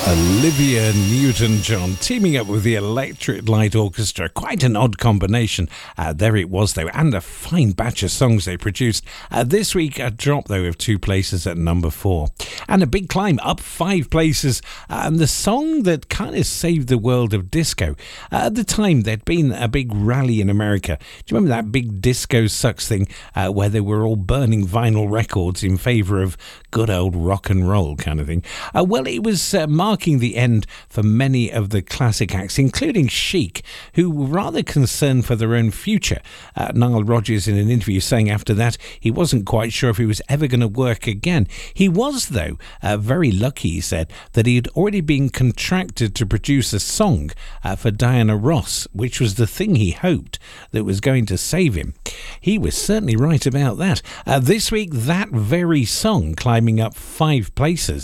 Olivia Newton-John teaming up with the Electric Light Orchestra. Quite an odd combination. There it was, though, and a fine batch of songs they produced. This week, a drop, though, of 2 places at number 4. And a big climb up 5 places. And the song that kind of saved the world of disco. At the time, there'd been a big rally in America. Do you remember that big disco sucks thing where they were all burning vinyl records in favour of good old rock and roll kind of thing? Well, it was marking the end for many of the classic acts, including Chic, who were rather concerned for their own future. Nile Rodgers, in an interview, saying after that he wasn't quite sure if he was ever going to work again. He was, though, very lucky, he said, that he had already been contracted to produce a song for Diana Ross, which was the thing he hoped that was going to save him. He was certainly right about that. This week, that very song climbing up 5 places.